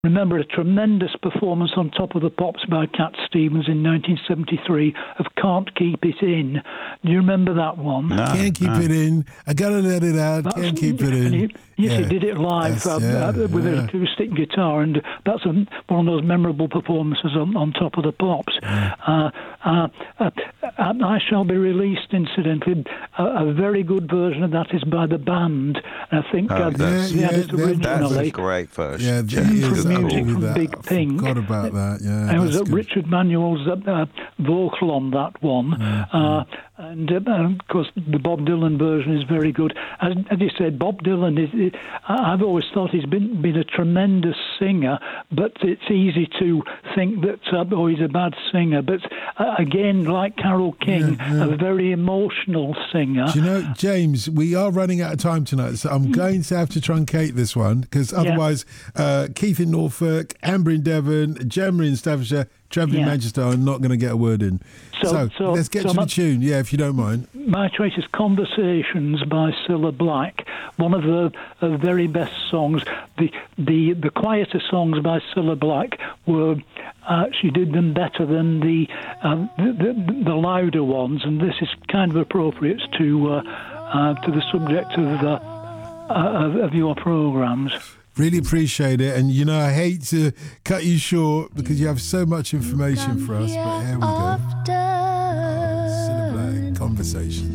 remember a tremendous performance on Top of the Pops by Cat Stevens in 1973 of Can't Keep It In. Do you remember that one? No, Can't keep it in. I gotta let it out. Can't keep it in. He did it live with an acoustic guitar, and that's one of those memorable performances on Top of the Pops. I Shall Be Released, incidentally, a very good version of that is by the band. I think they had it originally. That's a great version. Yeah, music from Big Pink. I forgot about that, yeah. It was Richard Manuel's vocal on that one. And of course, the Bob Dylan version is very good. As you said, Bob Dylan I've always thought he's been a tremendous singer, but it's easy to think that he's a bad singer. But again, like Carole King, a very emotional singer. Do you know, James, we are running out of time tonight, so I'm going to have to truncate this one, because otherwise Keith in Norfolk, Amber in Devon, Gemma in Staffordshire, Trevor in Manchester are not going to get a word in. So let's get to the tune, if you don't mind. My choice is Conversations by Cilla Black, one of the very best songs. The quieter songs by Cilla Black were, she did them better than the louder ones, and this is kind of appropriate to the subject of your programmes. Really appreciate it, and I hate to cut you short because you have so much information for us, but here we go. Cilla Black, Conversations.